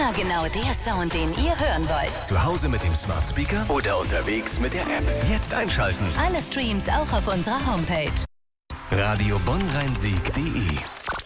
Immer genau der Sound, den ihr hören wollt. Zu Hause mit dem Smart Speaker oder unterwegs mit der App. Jetzt einschalten. Alle Streams auch auf unserer Homepage. Radio Bonn-Rhein-Sieg.de